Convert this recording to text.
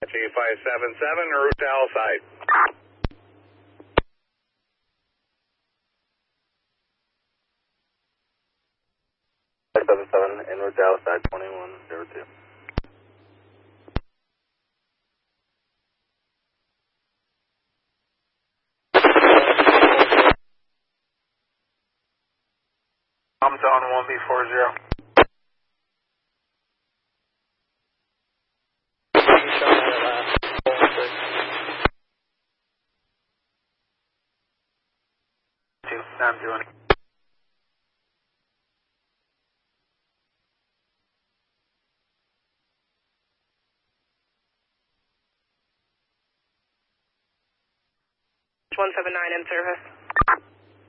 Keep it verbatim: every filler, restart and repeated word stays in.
Apache five seven seven, route to Alside. five seven seven, en route to Alside, twenty-one zero two. I'm down one B four zero. Two, I'm doing it. one seven nine in service.